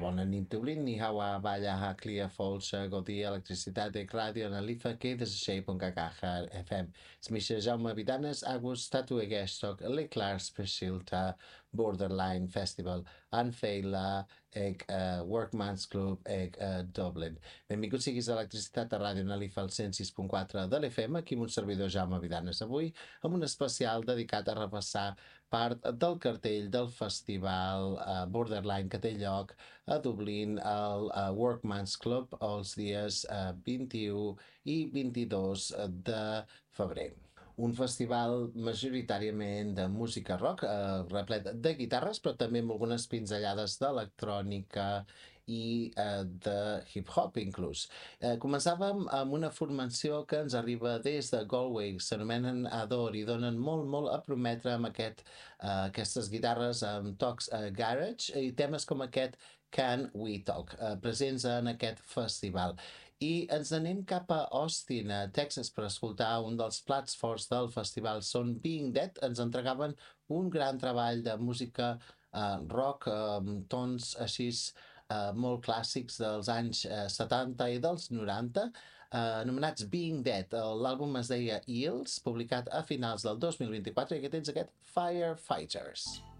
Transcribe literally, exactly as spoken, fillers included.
bona nit Dublin, ni hała balla ha clia folsa godi electricitat radio na lifa que desachei pon cagaja F M. Smisha Jaume Vidanes agus tatu egestok le clar specialta Borderline Festival an feila ag uh, Workman's Club ag uh, Dublin. Benvinguts siguis a electricitat a ràdio na lifa al cent sis punt quatre de l'F M, aquí amb un servidor Jaume Vidanes avui amb un especial dedicat a repassar part del cartell del festival uh, Borderline que té lloc a Dublín al uh, Workman's Club els dies uh, vint-i-u i vint-i-dos de febrer. Un festival majoritàriament de música rock, eh, replet de guitarres, però també amb algunes pinzellades d'electrònica i eh, de hip-hop inclús. Eh, començàvem amb una formació que ens arriba des de Galway, s'anomenen Ador i donen molt, molt a prometre amb aquest, eh, aquestes guitarres amb tocs eh, garage i temes com aquest Can We Talk, eh, presents en aquest festival. I ens anem cap a Austin, a Texas, per escoltar un dels plats forts del festival. Són Being Dead, ens entregaven un gran treball de música eh, rock amb tons així eh, molt clàssics dels anys eh, setanta i dels noranta, eh, anomenats Being Dead. L'àlbum es deia Eels, publicat a finals del dos mil vint-i-quatre, i aquí tens aquest Firefighters.